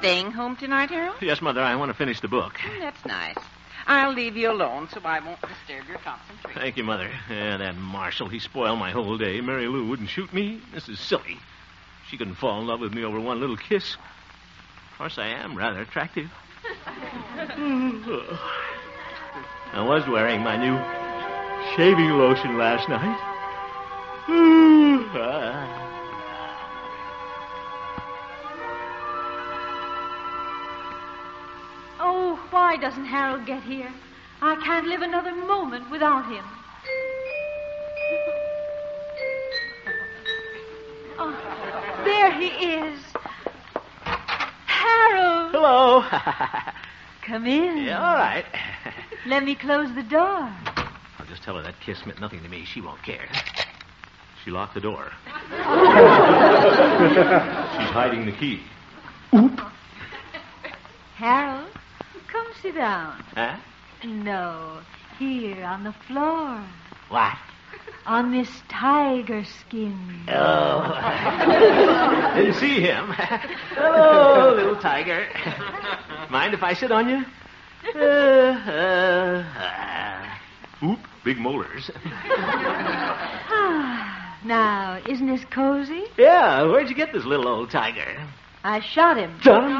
staying home tonight, Harold? Yes, Mother, I want to finish the book. That's nice. I'll leave you alone so I won't disturb your concentration. Thank you, Mother. Yeah, that Marshall, he spoiled my whole day. Mary Lou wouldn't shoot me. This is silly. She couldn't fall in love with me over one little kiss. Of course, I am rather attractive. I was wearing my new shaving lotion last night. Oh, why doesn't Harold get here? I can't live another moment without him. Oh, there he is. Harold! Hello. Come in. Yeah, all right. Let me close the door. I'll just tell her that kiss meant nothing to me. She won't care. She locked the door. She's hiding the key. Oop. Harold, come sit down. Huh? No, here on the floor. What? On this tiger skin. Oh. Didn't see him. Hello, little tiger. Mind if I sit on you? Oop, big molars. Now, isn't this cozy? Yeah, where'd you get this little old tiger? I shot him.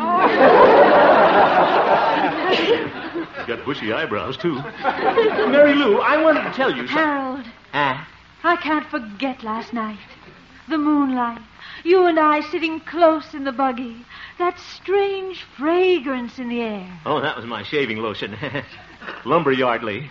He's got bushy eyebrows, too. Mary Lou, I wanted to tell you something. Harold, I can't forget last night. The moonlight. You and I sitting close in the buggy. That strange fragrance in the air. Oh, that was my shaving lotion. Lumberyardly.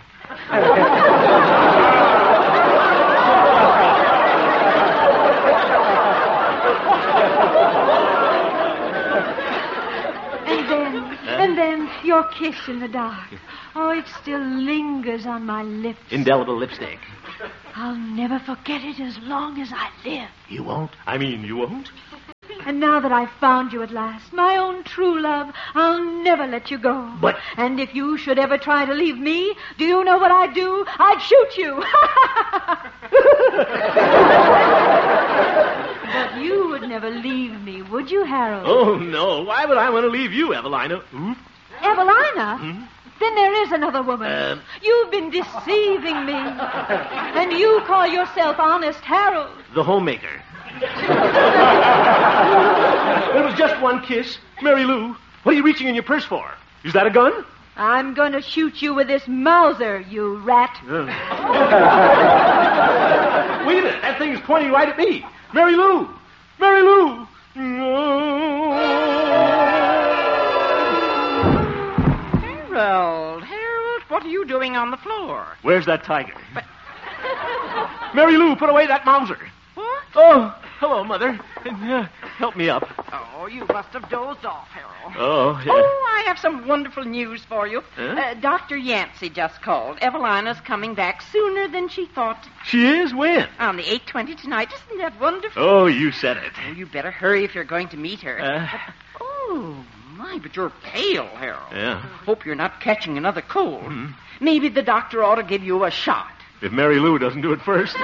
And then your kiss in the dark. Oh, it still lingers on my lips. Indelible lipstick. I'll never forget it as long as I live. You won't? I mean, you won't? And now that I've found you at last, my own true love, I'll never let you go. But... And if you should ever try to leave me, do you know what I'd do? I'd shoot you. But you would never leave me, would you, Harold? Oh, no. Why would I want to leave you, Evelina? Oop. Evelina? Hmm? Then there is another woman. You've been deceiving me. And you call yourself Honest Harold. The homemaker. It was just one kiss. Mary Lou, what are you reaching in your purse for? Is that a gun? I'm going to shoot you with this Mauser, you rat. Wait a minute. That thing is pointing right at me. Mary Lou! Mary Lou! Harold, what are you doing on the floor? Where's that tiger? Mary Lou, put away that Mauser. What? Oh, hello, Mother. Help me up. Oh, you must have dozed off, Harold. Oh, yeah. Oh, I have some wonderful news for you. Huh? Dr. Yancey just called. Evelina's coming back sooner than she thought. She is? When? On the 8:20 tonight. Isn't that wonderful? Oh, you said it. Oh, you better hurry if you're going to meet her. Oh, my, but you're pale, Harold. Yeah. Hope you're not catching another cold. Mm-hmm. Maybe the doctor ought to give you a shot. If Mary Lou doesn't do it first.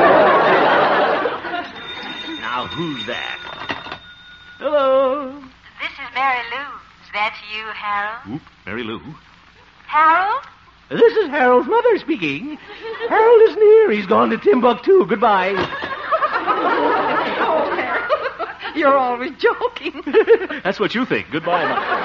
Now, who's that? Hello. This is Mary Lou. Is that you, Harold? Oop, Mary Lou. Harold? This is Harold's mother speaking. Harold isn't here. He's gone to Timbuktu. Goodbye. Oh, Harold, you're always joking. That's what you think. Goodbye, Mother.